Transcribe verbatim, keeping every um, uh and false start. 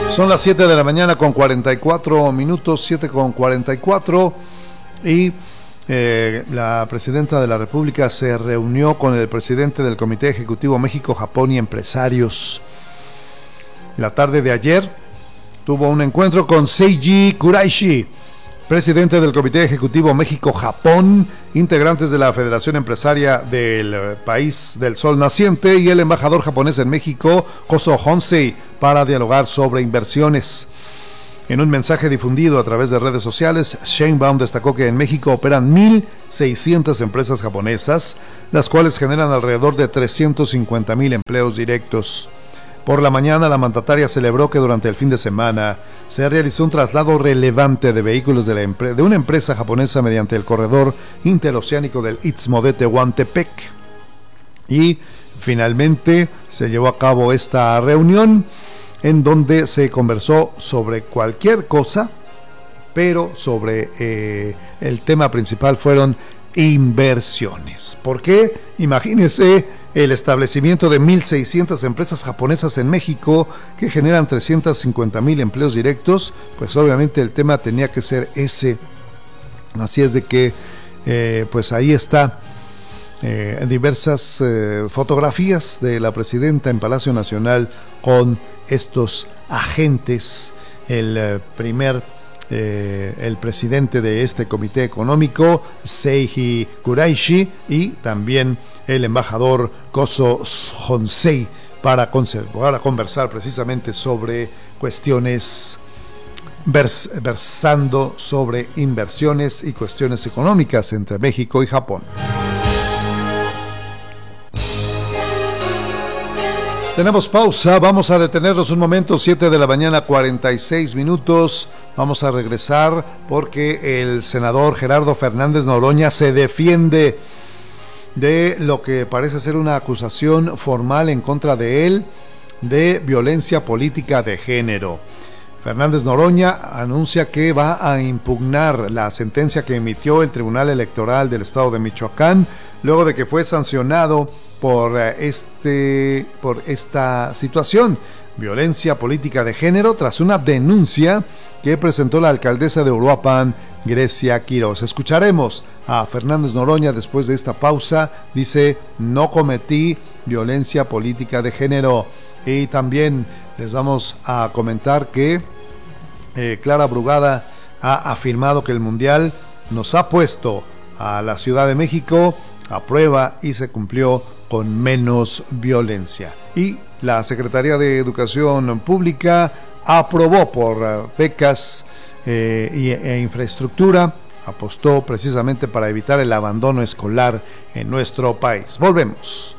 Son las siete de la mañana con cuarenta y cuatro minutos, siete con cuarenta y cuatro, y eh, la presidenta de la República se reunió con el presidente del Comité Ejecutivo México-Japón y empresarios. La tarde de ayer tuvo un encuentro con Seiji Kuraishi, presidente del Comité Ejecutivo México-Japón, integrantes de la Federación Empresaria del País del Sol Naciente, y el embajador japonés en México, Koso Honsei, para dialogar sobre inversiones. En un mensaje difundido a través de redes sociales, Sheinbaum destacó que en México operan mil seiscientas empresas japonesas, las cuales generan alrededor de trescientos cincuenta mil empleos directos. Por la mañana, la mandataria celebró que durante el fin de semana se realizó un traslado relevante de vehículos de, la empre- de una empresa japonesa mediante el corredor interoceánico del Istmo de Tehuantepec. Y finalmente se llevó a cabo esta reunión en donde se conversó sobre cualquier cosa, pero sobre eh, el tema principal fueron inversiones. ¿Por qué? Imagínense el establecimiento de mil seiscientas empresas japonesas en México que generan trescientos cincuenta mil empleos directos, pues obviamente el tema tenía que ser ese. Así es de que eh, pues ahí está eh, diversas eh, fotografías de la presidenta en Palacio Nacional con estos agentes, el eh, primer Eh, el presidente de este comité económico, Seiji Kuraishi, y también el embajador Koso Honsei, para, para conversar precisamente sobre cuestiones vers, versando sobre inversiones y cuestiones económicas entre México y Japón. Tenemos pausa, vamos a detenernos un momento, siete de la mañana, cuarenta y seis minutos. Vamos a regresar porque el senador Gerardo Fernández Noroña se defiende de lo que parece ser una acusación formal en contra de él de violencia política de género. Fernández Noroña anuncia que va a impugnar la sentencia que emitió el Tribunal Electoral del Estado de Michoacán, luego de que fue sancionado por este por esta situación, violencia política de género, tras una denuncia que presentó la alcaldesa de Uruapan, Grecia Quiroz. Escucharemos a Fernández Noroña después de esta pausa. Dice: no cometí violencia política de género. Y también les vamos a comentar que eh, Clara Brugada ha afirmado que el Mundial nos ha puesto a la Ciudad de México a prueba y se cumplió con menos violencia. Y la Secretaría de Educación Pública aprobó por uh, becas eh, y, e infraestructura, apostó precisamente para evitar el abandono escolar en nuestro país. Volvemos.